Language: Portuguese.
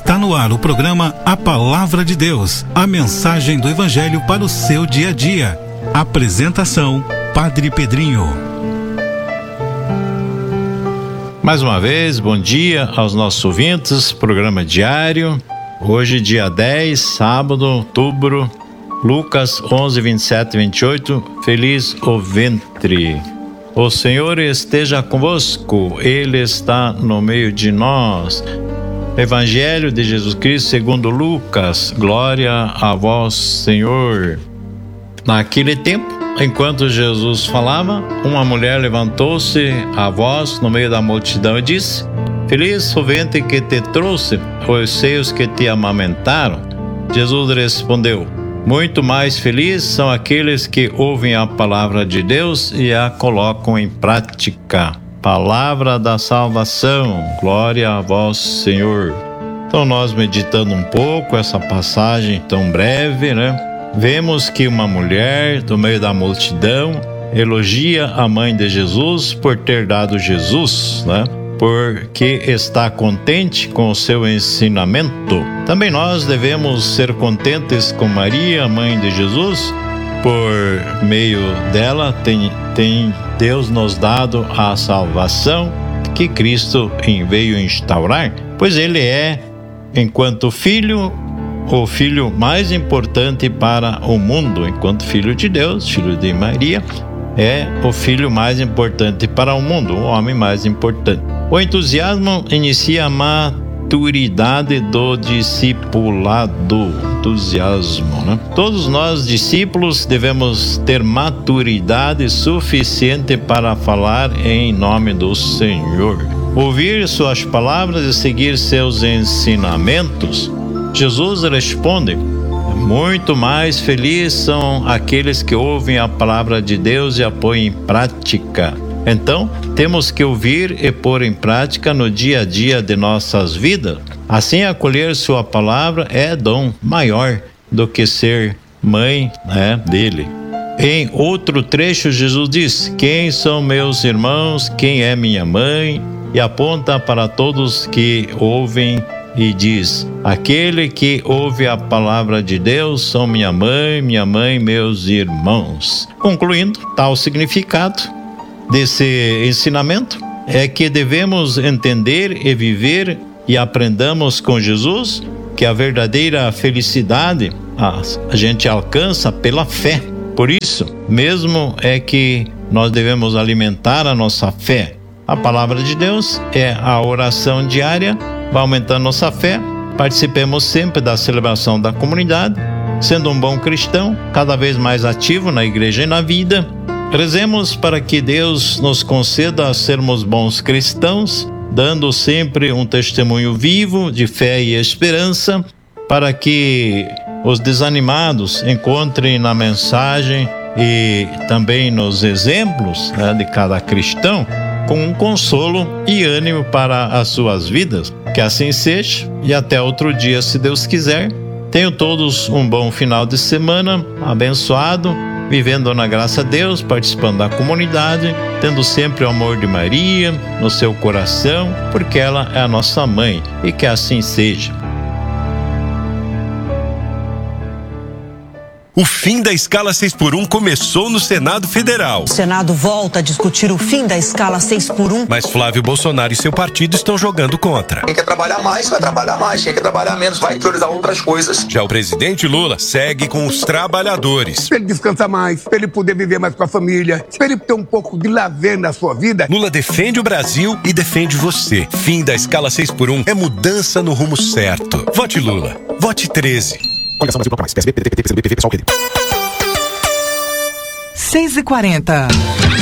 Está no ar o programa A Palavra de Deus, a mensagem do Evangelho para o seu dia a dia. Apresentação, Padre Pedrinho. Mais uma vez, bom dia aos nossos ouvintes, programa diário. Hoje, dia 10, sábado, outubro, Lucas 11, 27 e 28, feliz o ventre. O Senhor esteja convosco, Ele está no meio de nós. Evangelho de Jesus Cristo segundo Lucas, glória a vós, Senhor. Naquele tempo, enquanto Jesus falava, uma mulher levantou-se a voz no meio da multidão e disse: Feliz o ventre que te trouxe, os seios que te amamentaram. Jesus respondeu: Muito mais felizes são aqueles que ouvem a palavra de Deus e a colocam em prática. Palavra da salvação, glória a vós, Senhor. Então, nós meditando um pouco essa passagem tão breve, vemos que uma mulher, do meio da multidão, elogia a mãe de Jesus por ter dado Jesus, porque está contente com o seu ensinamento. Também nós devemos ser contentes com Maria, mãe de Jesus. Por meio dela tem Deus nos dado a salvação que Cristo veio instaurar, pois Ele é, enquanto filho, o filho mais importante para o mundo. Enquanto filho de Deus, filho de Maria, é o filho mais importante para o mundo, o homem mais importante. O entusiasmo inicia a maturidade do discipulado. Entusiasmo, Todos nós, discípulos, devemos ter maturidade suficiente para falar em nome do Senhor. Ouvir suas palavras e seguir seus ensinamentos. Jesus responde: Muito mais felizes são aqueles que ouvem a palavra de Deus e a põem em prática. Então, temos que ouvir e pôr em prática no dia a dia de nossas vidas. Assim, acolher sua palavra é dom maior do que ser mãe dele. Em outro trecho, Jesus diz: Quem são meus irmãos? Quem é minha mãe? E aponta para todos que ouvem e diz: Aquele que ouve a palavra de Deus são minha mãe, meus irmãos. Concluindo, tal significado desse ensinamento é que devemos entender e viver e aprendamos com Jesus que a verdadeira felicidade a gente alcança pela fé. Por isso mesmo é que nós devemos alimentar a nossa fé. A palavra de Deus é a oração diária, vai aumentando nossa fé. Participemos sempre da celebração da comunidade, sendo um bom cristão, cada vez mais ativo na igreja e na vida. Rezemos para que Deus nos conceda sermos bons cristãos, dando sempre um testemunho vivo de fé e esperança, para que os desanimados encontrem na mensagem e também nos exemplos de cada cristão com um consolo e ânimo para as suas vidas. Que assim seja, e até outro dia, se Deus quiser. Tenham todos um bom final de semana, abençoado, vivendo na graça de Deus, participando da comunidade, tendo sempre o amor de Maria no seu coração, porque ela é a nossa mãe, e que assim seja. O fim da escala 6x1 começou no Senado Federal. O Senado volta a discutir o fim da escala 6x1. Mas Flávio Bolsonaro e seu partido estão jogando contra. Quem quer trabalhar mais, vai trabalhar mais. Quem quer trabalhar menos, vai priorizar outras coisas. Já o presidente Lula segue com os trabalhadores. Pra ele descansar mais, pra ele poder viver mais com a família, pra ele ter um pouco de lazer na sua vida. Lula defende o Brasil e defende você. Fim da escala 6x1 é mudança no rumo certo. Vote Lula. Vote 13. Coligação Brasil mais. PSB, PDT, PT, PCB, PV, PSOL, PD. 6h40.